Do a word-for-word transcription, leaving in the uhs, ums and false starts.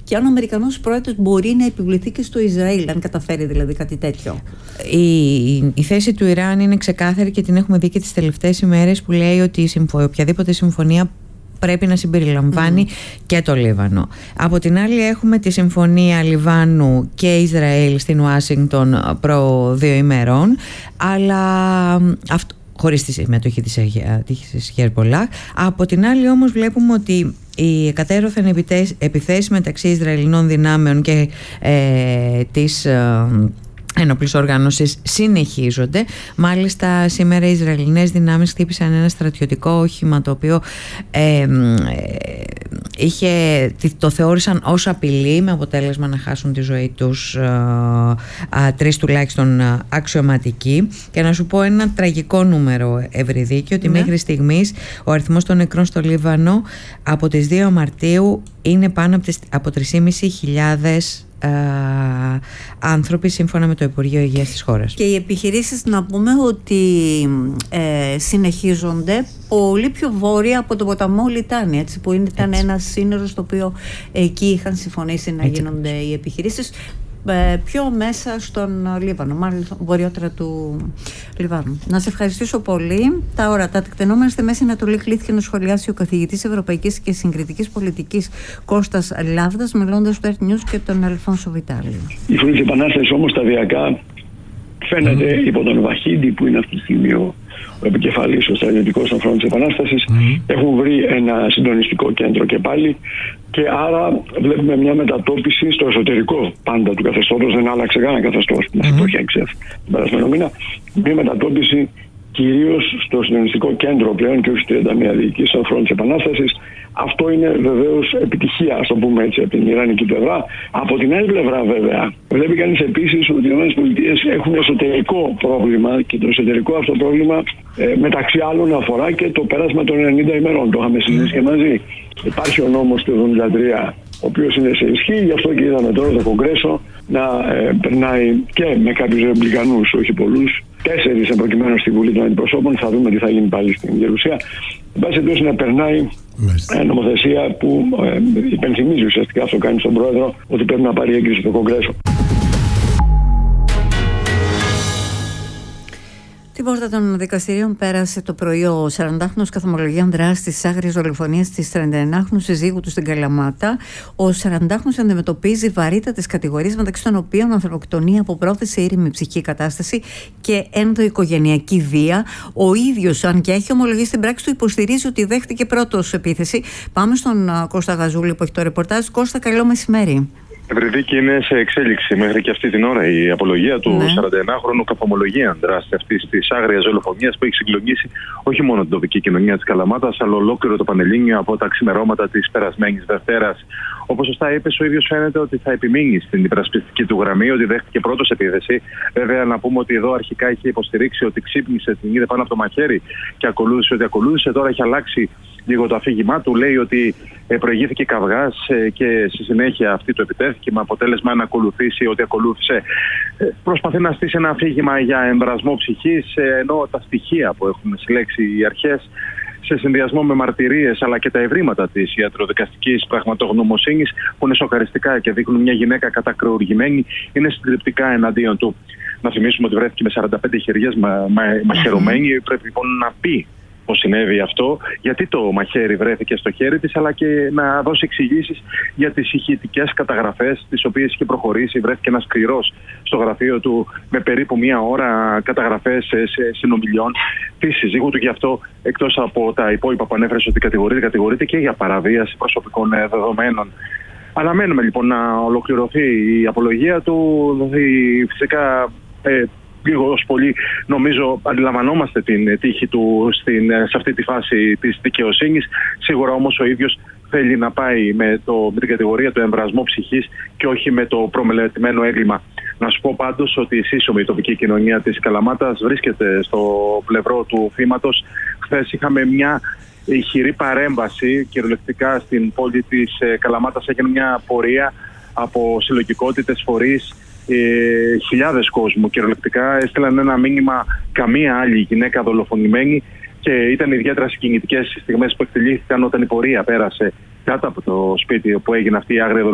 και αν ο Αμερικανός πρόεδρος μπορεί να επιβληθεί και στο Ισραήλ, αν καταφέρει δηλαδή κάτι τέτοιο. Η, η θέση του Ιράν είναι ξεκάθαρη και την έχουμε δει και τις τελευταίες ημέρες, που λέει ότι η συμφω... οποιαδήποτε συμφωνία πρέπει να συμπεριλαμβάνει mm. και το Λίβανο. Από την άλλη έχουμε τη συμφωνία Λιβάνου και Ισραήλ στην Ουάσιγκτον προ δύο ημερών, αλλά αυτό, χωρίς τη συμμετοχή της Χεσμπολάχ. Από την άλλη όμως βλέπουμε ότι οι εκατέρωθεν επιθέσεις μεταξύ Ισραηλινών δυνάμεων και ε, της ε, ενόπλης οργάνωσης συνεχίζονται. Μάλιστα σήμερα οι Ισραηλινές δυνάμεις χτύπησαν ένα στρατιωτικό όχημα, το οποίο ε, ε, είχε, το θεώρησαν ως απειλή, με αποτέλεσμα να χάσουν τη ζωή τους ε, ε, τρεις τουλάχιστον αξιωματικοί. Και να σου πω ένα τραγικό νούμερο, Ευρυδίκη, ότι ναι. μέχρι στιγμής ο αριθμός των νεκρών στο Λίβανο από τις δύο Μαρτίου είναι πάνω από τρεις και μισή χιλιάδες Uh, άνθρωποι, σύμφωνα με το Υπουργείο Υγείας της χώρας. Και οι επιχειρήσεις, να πούμε ότι ε, συνεχίζονται πολύ πιο βόρεια από τον ποταμό Λιτάνη, έτσι, που ήταν έτσι. Ένα σύνορο στο οποίο εκεί είχαν συμφωνήσει να έτσι. γίνονται οι επιχειρήσεις, ε, πιο μέσα στον Λίβανο, μάλλον βορειότερα του Λιβάνου. Να σε ευχαριστήσω πολύ. Τα ώρα, τα τεκτενόμενα στη Μέση Ανατολή κλήθηκε να σχολιάσει ο καθηγητής Ευρωπαϊκής και Συγκριτικής Πολιτικής Κώστας Λάβδας, μιλώντας του Earth News και τον Αλφόνσο Βιτάλιο. Η φρουρή της Επανάστασης όμως σταδιακά φαίνεται mm. υπό τον Βαχίντη, που είναι αυτή τη στιγμή ο, ο επικεφαλής, ο στρατιωτικός των φρόντων της Επανάστασης, mm. έχουν βρει ένα συντονιστικό κέντρο και πάλι, και άρα βλέπουμε μια μετατόπιση στο εσωτερικό πάντα του καθεστώτος. Δεν άλλαξε κανένα καθεστώς την εποχή εξεφ τον περασμένο μήνα. Μια μετατόπιση κυρίως στο συντονιστικό κέντρο πλέον και όχι στις τριάντα μία διοικήσεις των φρόντων της Επανάστασης. Αυτό είναι βεβαίως επιτυχία, ας το πούμε έτσι, από την Ιρανική πλευρά. Από την άλλη πλευρά, βέβαια, βλέπει κανείς επίσης ότι οι ΗΠΑ έχουν εσωτερικό πρόβλημα, και το εσωτερικό αυτό πρόβλημα ε, μεταξύ άλλων αφορά και το πέρασμα των ενενήντα ημερών. Το είχαμε συζητήσει και μαζί. Υπάρχει ο νόμος του εβδομήντα τρία, ο οποίος είναι σε ισχύ, γι' αυτό και είδαμε τώρα το Κογκρέσο να ε, περνάει και με κάποιους ρεπουμπλικανούς, όχι πολλούς, τέσσερις προκειμένου στη Βουλή των Αντιπροσώπων. Θα δούμε τι θα γίνει πάλι στην Γερουσία. Εν πάση περιπτώσει, να περνάει ε, νομοθεσία που ε, υπενθυμίζει ουσιαστικά, αυτό κάνει στον πρόεδρο, ότι πρέπει να πάρει έγκριση στο Κογκρέσο. Την πόρτα των δικαστηρίων πέρασε το πρωί ο σαραντάχρονος καθομολογία δράσης της άγριας δολοφονίας της τριανταενάχρονου συζύγου του στην Καλαμάτα. Ο σαραντάχρονος αντιμετωπίζει βαρύτατες κατηγορίες, μεταξύ των οποίων ανθρωποκτονία από πρόθεση, ήρεμη ψυχική κατάσταση και ενδοοικογενειακή βία. Ο ίδιος, αν και έχει ομολογήσει στην πράξη του, υποστηρίζει ότι δέχτηκε πρώτος επίθεση. Πάμε στον Κώστα Γαζούλη που έχει το ρεπορτάζ. Κώστα, καλό μεσημέρι. Ευρυδίκη, είναι σε εξέλιξη μέχρι και αυτή την ώρα η απολογία του ναι. σαρανταενάχρονου καθομολογία δράση αυτή τη άγρια δολοφονία που έχει συγκλονίσει όχι μόνο την τοπική κοινωνία της Καλαμάτας, αλλά ολόκληρο το Πανελλήνιο από τα ξημερώματα της περασμένης Δευτέρας. Όπως σωστά είπες, ο ίδιος φαίνεται ότι θα επιμείνει στην υπερασπιστική του γραμμή, ότι δέχτηκε πρώτος επίθεση. Βέβαια, να πούμε ότι εδώ αρχικά είχε υποστηρίξει ότι ξύπνησε, την είδε πάνω από το μαχαίρι και ακολούθησε ότι ακολούθησε. Τώρα έχει αλλάξει λίγο το αφήγημά του. Λέει ότι προηγήθηκε καυγάς και στη συνέχεια αυτή του επιτέθηκε, με αποτέλεσμα να ακολουθήσει ότι ακολούθησε. Προσπαθεί να στήσει ένα αφήγημα για εμβρασμό ψυχής, ενώ τα στοιχεία που έχουν συλλέξει οι αρχές, σε συνδυασμό με μαρτυρίες αλλά και τα ευρήματα της ιατροδικαστικής πραγματογνωμοσύνης, που είναι σοκαριστικά και δείχνουν μια γυναίκα κατακρεουργημένη, είναι συντριπτικά εναντίον του. Να θυμίσουμε ότι βρέθηκε με σαράντα πέντε χεριές μα, μα, μαχαιρωμένη. Πρέπει λοιπόν να πει πώς συνέβη αυτό, γιατί το μαχαίρι βρέθηκε στο χέρι της, αλλά και να δώσει εξηγήσεις για τις ηχητικές καταγραφές τις οποίες είχε προχωρήσει. Βρέθηκε ένας σκληρός στο γραφείο του με περίπου μία ώρα καταγραφές συνομιλιών της συζύγου του. Γι' αυτό, εκτός από τα υπόλοιπα που ανέφερε ότι κατηγορείται, κατηγορείται και για παραβίαση προσωπικών δεδομένων. Αναμένουμε λοιπόν να ολοκληρωθεί η απολογία του. Δηλαδή, φυσικά, ε, λίγο ως πολύ νομίζω αντιλαμβανόμαστε την τύχη του στην, σε αυτή τη φάση της δικαιοσύνης. Σίγουρα όμως ο ίδιος θέλει να πάει με, το, με την κατηγορία του εμβρασμού ψυχής και όχι με το προμελετημένο έγκλημα. Να σου πω πάντως ότι η σύσσωμη τοπική κοινωνία της Καλαμάτας βρίσκεται στο πλευρό του θύματος. Χθες είχαμε μια ηχηρή παρέμβαση, κυριολεκτικά στην πόλη της Καλαμάτας έγινε μια πορεία από συλλογικότητες, φορείς, Ε, χιλιάδες κόσμου κυριολεκτικά έστειλαν ένα μήνυμα, καμία άλλη γυναίκα δολοφονημένη, και ήταν ιδιαίτερα συγκινητικές οι στιγμές που εκτελήθηκαν όταν η πορεία πέρασε κάτω από το σπίτι όπου έγινε αυτή η άγρια δολοφονία.